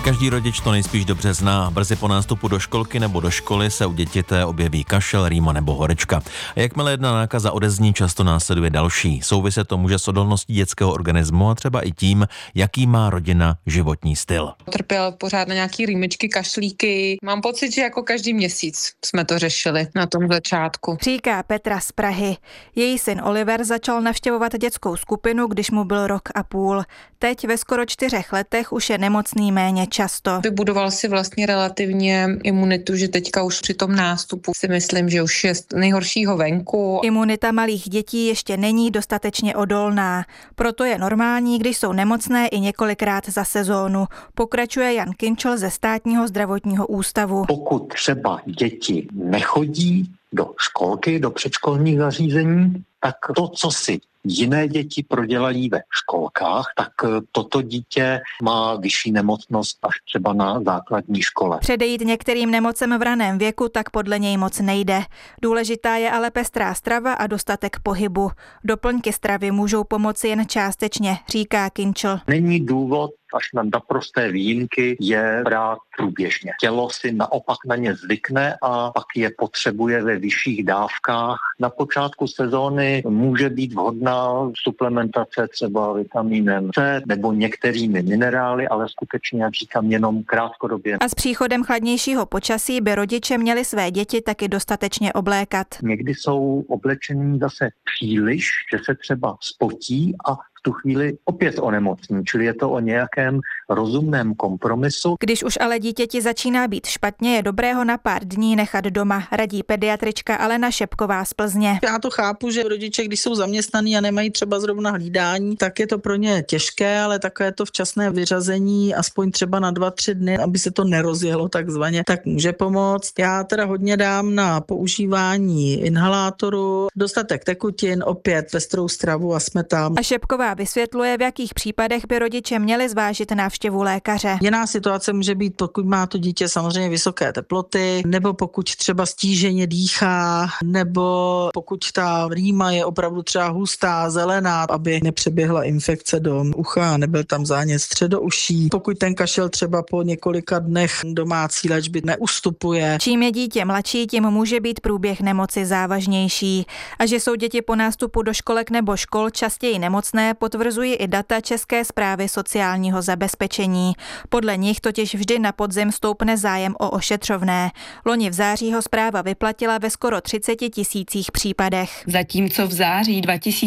Každý rodič to nejspíš dobře zná. Brzy po nástupu do školky nebo do školy se u dítěte objeví kašel, rýma nebo horečka. A jakmile jedna nákaza odezní, často následuje další. Souvisí to může s odolností dětského organismu a třeba i tím, jaký má rodina životní styl. Trpěl pořád na nějaký rýmičky, kašlíky. Mám pocit, že jako každý měsíc jsme to řešili na tom začátku. Říká Petra z Prahy. Její syn Oliver začal navštěvovat dětskou skupinu, když mu byl 1,5 roku. Teď ve skoro 4 letech už je nemocný méně často. Vybudoval si vlastně relativně imunitu, že teďka už při tom nástupu si myslím, že už je z nejhoršího venku. Imunita malých dětí ještě není dostatečně odolná. Proto je normální, když jsou nemocné i několikrát za sezónu. Pokračuje Jan Kinčl ze Státního zdravotního ústavu. Pokud třeba děti nechodí do školky, do předškolních zařízení, tak to, co si jiné děti prodělají ve školkách, tak toto dítě má vyšší nemocnost až třeba na základní škole. Předejít některým nemocem v raném věku tak podle něj moc nejde. Důležitá je ale pestrá strava a dostatek pohybu. Doplňky stravy můžou pomoci jen částečně, říká Kinčl. Není důvod až na naprosté výjimky je brát průběžně. Tělo si naopak na ně zvykne a pak je potřebuje ve vyšších dávkách. Na počátku sezóny může být vhodná suplementace třeba vitamínem C nebo některými minerály, ale skutečně, jak říkám, jenom krátkodobě. A s příchodem chladnějšího počasí by rodiče měli své děti taky dostatečně oblékat. Někdy jsou oblečení zase příliš, že se třeba spotí a tu chvíli opět onemocní, čili je to o nějakém rozumném kompromisu. Když už ale dítěti začíná být špatně, je dobré ho na pár dní nechat doma, radí pediatrička Alena Šepková z Plzně. Já to chápu, že rodiče, když jsou zaměstnaní a nemají třeba zrovna hlídání, tak je to pro ně těžké, ale takové to včasné vyřazení, aspoň třeba na 2-3 dny, aby se to nerozjelo takzvaně, tak může pomoct. Já teda hodně dám na používání inhalátoru, dostatek tekutin, opět pestrou stravu a jsme tam. A Šepková vysvětluje, v jakých případech by rodiče měli zvážit návštěvu lékaře. Jiná situace může být, pokud má to dítě samozřejmě vysoké teploty, nebo pokud třeba stíženě dýchá, nebo pokud ta rýma je opravdu třeba hustá, zelená, aby nepřeběhla infekce do ucha, nebyl tam zánět středouší. Pokud ten kašel třeba po několika dnech domácí léčby neustupuje. Čím je dítě mladší, tím může být průběh nemoci závažnější. A že jsou děti po nástupu do školek nebo škol častěji nemocné, potvrzují i data České správy sociálního zabezpečení. Podle nich totiž vždy na podzim stoupne zájem o ošetřovné. Loni v září ho správa vyplatila ve skoro 30 000 případech. Zatímco v září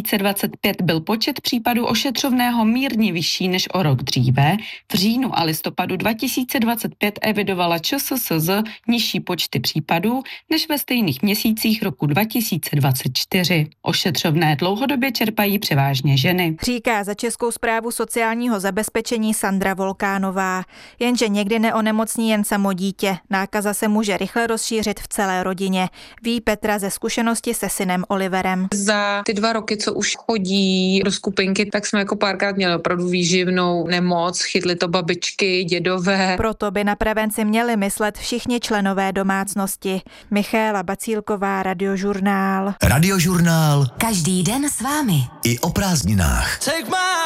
2025 byl počet případů ošetřovného mírně vyšší než o rok dříve, v říjnu a listopadu 2025 evidovala ČSSZ nižší počty případů než ve stejných měsících roku 2024. Ošetřovné dlouhodobě čerpají převážně ženy. Říká za Českou správu sociálního zabezpečení Sandra Volkánová. Jenže někdy neonemocní jen samo dítě. Nákaza se může rychle rozšířit v celé rodině. Ví Petra ze zkušenosti se synem Oliverem. Za ty 2 roky, co už chodí do skupinky, tak jsme jako párkrát měli opravdu výživnou nemoc, chytly to babičky, dědové. Proto by na prevenci měli myslet všichni členové domácnosti. Michaela Bacílková, Radiožurnál. Radiožurnál. Každý den s vámi. I o prázdninách.